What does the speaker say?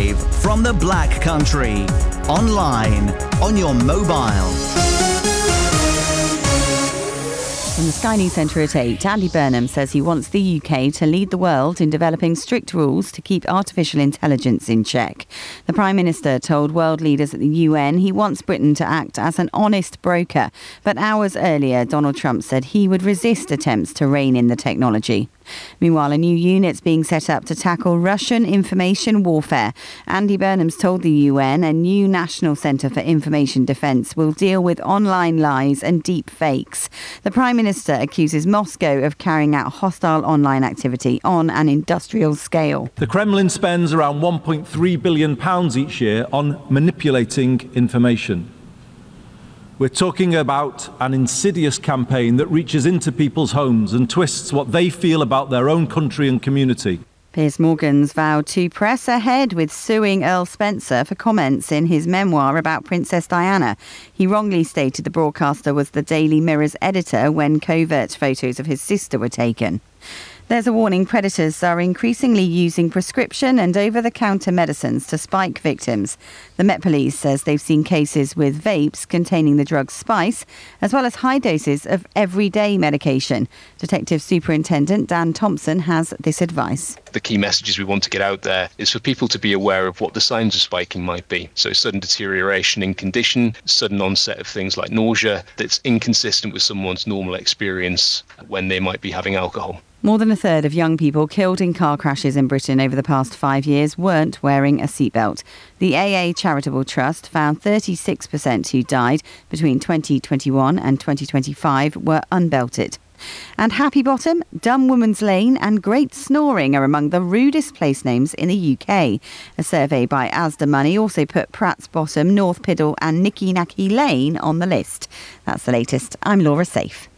Live from the Black Country. Online, on your mobile. From the Sky News Centre at 8, Andy Burnham says he wants the UK to lead the world in developing strict rules to keep artificial intelligence in check. The Prime Minister told world leaders at the UN he wants Britain to act as an honest broker. But hours earlier, Donald Trump said he would resist attempts to rein in the technology. Meanwhile, a new unit's being set up to tackle Russian information warfare. Andy Burnham's told the UN a new National Centre for Information Defence will deal with online lies and deep fakes. The Prime Minister accuses Moscow of carrying out hostile online activity on an industrial scale. The Kremlin spends around £1.3 billion each year on manipulating information. We're talking about an insidious campaign that reaches into people's homes and twists what they feel about their own country and community. Piers Morgan's vowed to press ahead with suing Earl Spencer for comments in his memoir about Princess Diana. He wrongly stated the broadcaster was the Daily Mirror's editor when covert photos of his sister were taken. There's a warning predators are increasingly using prescription and over-the-counter medicines to spike victims. The Met Police says they've seen cases with vapes containing the drug spice, as well as high doses of everyday medication. Detective Superintendent Dan Thompson has this advice. The key messages we want to get out there is for people to be aware of what the signs of spiking might be. So sudden deterioration in condition, sudden onset of things like nausea that's inconsistent with someone's normal experience when they might be having alcohol. More than a third of young people killed in car crashes in Britain over the past 5 years weren't wearing a seatbelt. The AA Charitable Trust found 36% who died between 2021 and 2025 were unbelted. And Happy Bottom, Dumb Woman's Lane and Great Snoring are among the rudest place names in the UK. A survey by Asda Money also put Pratt's Bottom, North Piddle and Nicky Nacky Lane on the list. That's the latest. I'm Laura Safe.